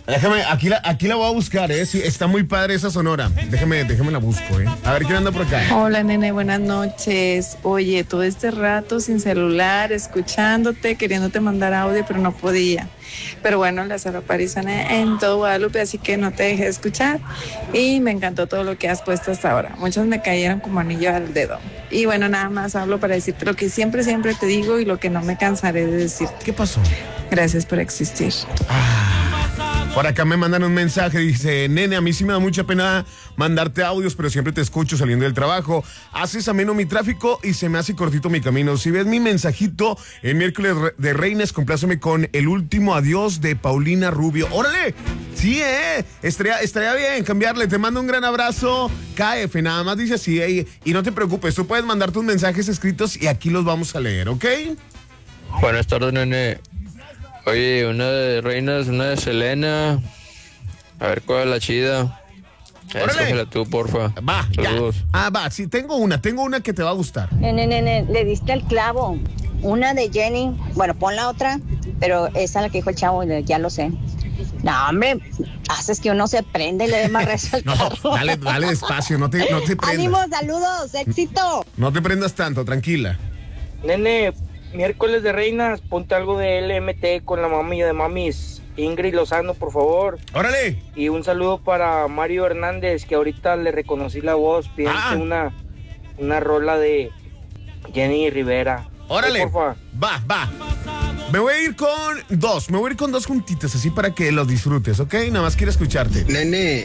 Déjame, aquí la voy a buscar, sí, está muy padre esa sonora. Déjame la busco, A ver quién anda por acá. Hola, nene, buenas noches. Oye, todo este rato sin celular, escuchándote, queriéndote mandar audio, pero no podía. Pero bueno, las aparición en todo Guadalupe, así que no te dejé de escuchar. Y me encantó todo lo que has puesto hasta ahora. Muchos me cayeron como anillo al dedo. Y bueno, nada más hablo para decirte lo que siempre te digo y lo que no me cansaré de decirte. ¿Qué pasó? Gracias por existir. Por acá me mandan un mensaje, dice, nene, a mí sí me da mucha pena mandarte audios, pero siempre te escucho saliendo del trabajo. Haces ameno mi tráfico y se me hace cortito mi camino. Si ves mi mensajito, el miércoles de Reinas, compláceme con el último adiós de Paulina Rubio. ¡Órale! Sí, estaría bien cambiarle. Te mando un gran abrazo. KF, nada más dice así, y no te preocupes, tú puedes mandar tus mensajes escritos y aquí los vamos a leer, ¿ok? Buenas tardes, nene. Oye, una de Reinas, una de Selena. A ver cuál es la chida. Escógela tú, porfa. Va, saludos. Ya. Va, sí, tengo una que te va a gustar. Nene, le diste el clavo. Una de Jenny, bueno, pon la otra, pero esa es la que dijo el chavo, ya lo sé. No, hombre, haces que uno se prende y le dé más rezo al carro. Dale despacio, no te prendas. ¡Ánimo, saludos, éxito! No te prendas tanto, tranquila. Nene, miércoles de Reinas, ponte algo de LMT con la mami de mamis. Ingrid Lozano, por favor. ¡Órale! Y un saludo para Mario Hernández, que ahorita le reconocí la voz. Pídense una rola de Jenny Rivera. ¡Órale! Porfa. Va. Me voy a ir con dos juntitas, así para que los disfrutes, ¿ok? Nada más quiero escucharte. Nene,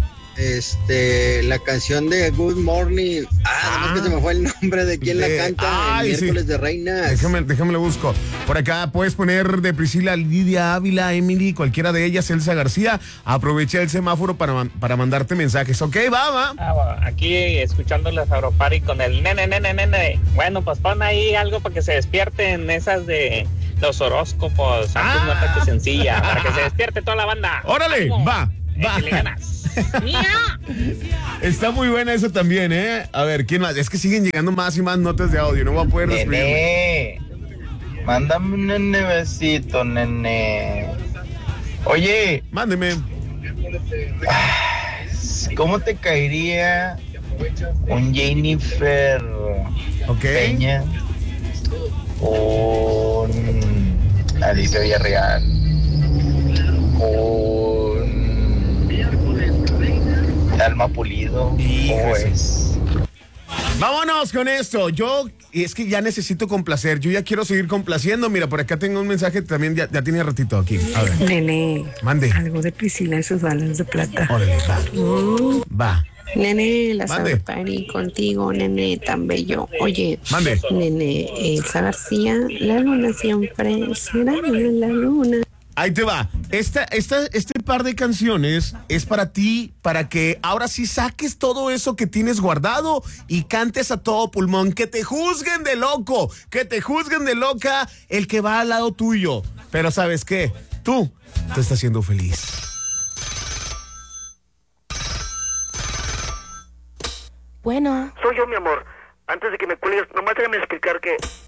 la canción de Good Morning. No que se me fue el nombre de quién la canta. El miércoles de Reinas. Déjame lo busco. Por acá puedes poner de Priscila, Lidia Ávila, Emily, cualquiera de ellas, Elsa García. Aprovecha el semáforo para mandarte mensajes, ¿ok? Va. Aquí escuchando la Sauropari con el nene. Bueno, pues pon ahí algo para que se despierten esas de los horóscopos. Antes muerta que sencilla. Para que se despierte toda la banda. ¡Órale! ¡Vamos! Va. Le ganas. Está muy buena eso también, A ver, ¿quién más? Es que siguen llegando más y más notas de audio. No voy a poder despedirme. Mándame un nene besito, nene. Oye. Mándeme. ¿Cómo te caería un Jennifer Peña? Un Alicia Villarreal. Alma Pulido. Pues. Vámonos con esto. Es que ya necesito complacer. Yo ya quiero seguir complaciendo. Mira, por acá tengo un mensaje también. Ya tiene ratito aquí. A ver. Nene. Mande. Algo de Priscila y sus balas de plata. Órale, va. Nene, la Sauropari contigo, nene, tan bello. Oye, mande. Nene, Elsa García, la luna siempre será la luna. Ahí te va. Este par de canciones es para ti, para que ahora sí saques todo eso que tienes guardado y cantes a todo pulmón. Que te juzguen de loco, que te juzguen de loca el que va al lado tuyo. Pero ¿sabes qué? Tú estás siendo feliz. Bueno. Soy yo, mi amor. Antes de que me cuelgues, nomás déjame explicar que